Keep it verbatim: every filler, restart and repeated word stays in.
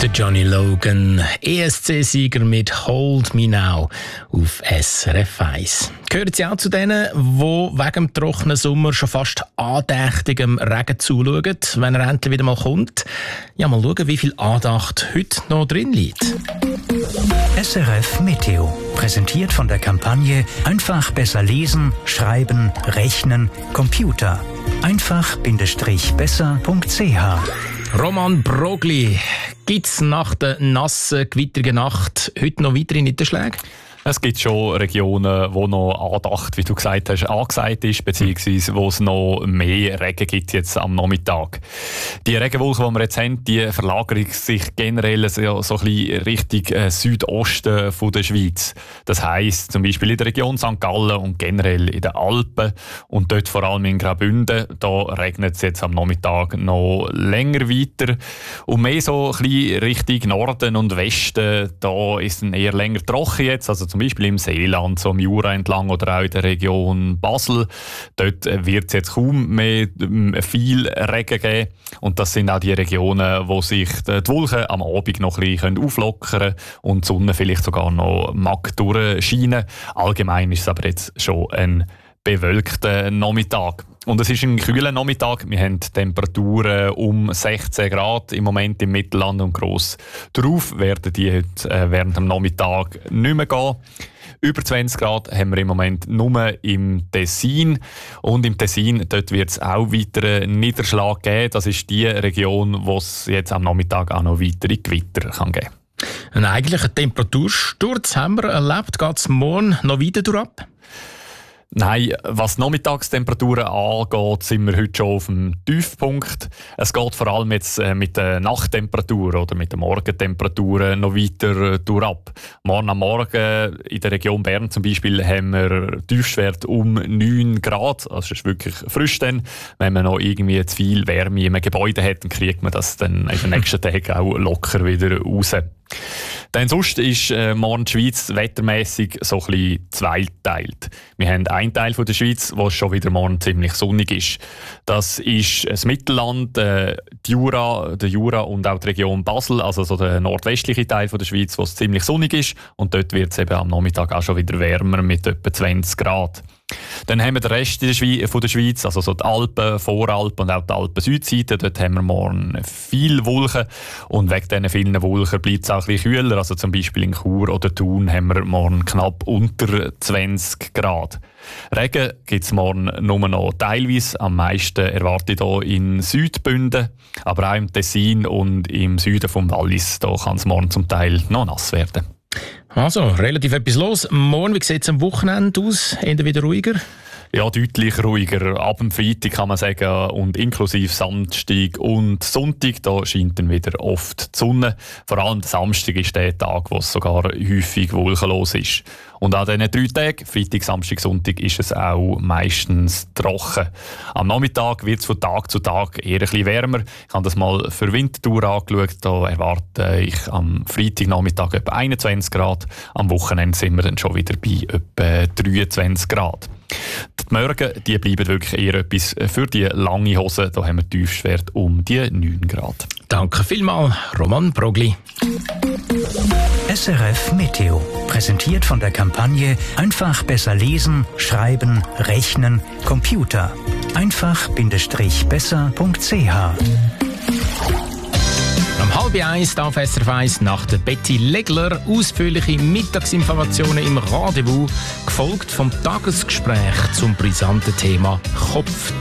Der Johnny Logan, E S C-Sieger mit «Hold Me Now» auf S R F eins. Gehören Sie auch zu denen, die wegen dem trockenen Sommer schon fast andächtigem Regen zuschauen, wenn er endlich wieder mal kommt? Ja, mal schauen, wie viel Andacht heute noch drin liegt. S R F Meteo, präsentiert von der Kampagne «Einfach besser lesen, schreiben, rechnen, Computer». einfach-besser punkt c h. Roman Brogli, gibt es nach der nassen, gewitterigen Nacht heute noch weitere Niederschläge? Es gibt schon Regionen, wo noch Andacht, wie du gesagt hast, angesagt ist, beziehungsweise wo es noch mehr Regen gibt jetzt am Nachmittag. Die Regenwolken, die wir jetzt haben, die verlagern sich generell so, so ein bisschen Richtung äh, Südosten von der Schweiz. Das heisst, zum Beispiel in der Region Sankt Gallen und generell in den Alpen und dort vor allem in Graubünden, da regnet es jetzt am Nachmittag noch länger weiter. Und mehr so ein bisschen Richtung Norden und Westen, da ist es eher länger trocken jetzt, also zum Beispiel im Seeland, so im Jura entlang oder auch in der Region Basel. Dort wird es jetzt kaum mehr viel Regen geben. Und das sind auch die Regionen, wo sich die Wolken am Abend noch ein bisschen auflockern können und die Sonne vielleicht sogar noch mag durchscheinen. Allgemein ist es aber jetzt schon ein bewölkter Nachmittag. Und es ist ein kühler Nachmittag. Wir haben Temperaturen um sechzehn Grad im Moment im Mittelland und gross drauf werden die heute äh, während dem Nachmittag nicht mehr gehen. Über zwanzig Grad haben wir im Moment nur im Tessin. Und im Tessin dort wird es auch weiteren Niederschlag geben. Das ist die Region, wo es jetzt am Nachmittag auch noch weitere Gewitter kann geben kann. Einen eigentlichen Temperatursturz haben wir erlebt. Geht es morgen noch weiter durchab? Nein, was Nachmittagstemperaturen angeht, sind wir heute schon auf dem Tiefpunkt. Es geht vor allem jetzt äh, mit den Nachttemperaturen oder mit den Morgentemperaturen noch weiter äh, durchab. Morgen am Morgen in der Region Bern zum Beispiel haben wir Tiefstwert um neun Grad. Also es ist wirklich frisch dann. Wenn man noch irgendwie zu viel Wärme in einem Gebäude hat, dann kriegt man das dann in den nächsten Tagen auch locker wieder raus. Dann sonst ist äh, morgen die Schweiz wettermässig so ein bisschen zweiteilt. Wir haben einen Teil von der Schweiz, wo es schon wieder morgen ziemlich sonnig ist. Das ist das Mittelland, äh, die Jura, der Jura und auch die Region Basel, also so der nordwestliche Teil von der Schweiz, wo es ziemlich sonnig ist. Und dort wird es eben am Nachmittag auch schon wieder wärmer mit etwa zwanzig Grad. Dann haben wir den Rest der Schweiz, von der Schweiz, also so die Alpen, Voralpen und auch die Alpen-Südseite. Dort haben wir morgen viele Wolken und wegen diesen vielen Wolken bleibt es auch ein bisschen kühler. Also zum Beispiel in Chur oder Thun haben wir morgen knapp unter zwanzig Grad. Regen gibt es morgen nur noch teilweise. Am meisten erwarte ich hier in Südbünden, aber auch im Tessin und im Süden vom Wallis. Da kann es morgen zum Teil noch nass werden. Also, relativ etwas los. Morgen, wie sieht es am Wochenende aus? Eher wieder ruhiger? Ja, deutlich ruhiger. Ab dem Freitag kann man sagen, und inklusive Samstag und Sonntag, da scheint dann wieder oft die Sonne. Vor allem der Samstag ist der Tag, wo es sogar häufig wolkenlos ist. Und an diesen drei Tagen, Freitag, Samstag, Sonntag, ist es auch meistens trocken. Am Nachmittag wird es von Tag zu Tag eher ein bisschen wärmer. Ich habe das mal für Winterthur angeschaut. Da erwarte ich am Freitagnachmittag etwa einundzwanzig Grad. Am Wochenende sind wir dann schon wieder bei etwa dreiundzwanzig Grad. Die Morgen die bleiben wirklich eher etwas für die lange Hose. Da haben wir Tiefstwert um die neun Grad. Danke vielmals, Roman Brogli. S R F Meteo, präsentiert von der Kampagne «Einfach besser lesen, schreiben, rechnen, Computer». einfach-besser punkt c h. Am halb eins auf S R F eins nach der Betty Legler ausführliche Mittagsinformationen im Rendezvous, gefolgt vom Tagesgespräch zum brisanten Thema Kopf.